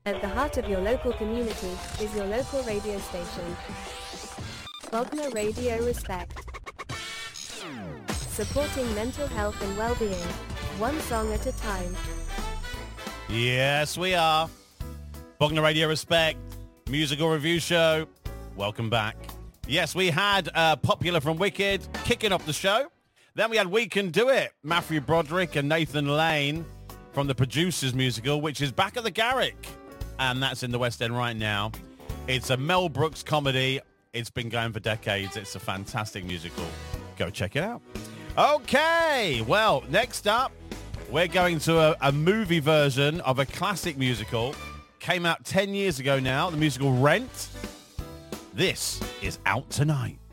At the heart of your local community is your local radio station. Bognor Radio Respect. Supporting mental health and well-being, one song at a time. Yes, we are. Bognor Radio Respect, musical review show. Welcome back. Yes, we had Popular from Wicked kicking off the show. Then we had We Can Do It, Matthew Broderick and Nathan Lane from the Producers musical, which is back at the Garrick. And that's in the West End right now. It's a Mel Brooks comedy. It's been going for decades. It's a fantastic musical. Go check it out. Okay, well, next up, we're going to a movie version of a classic musical. Came out 10 years ago now, the musical Rent. This is out tonight.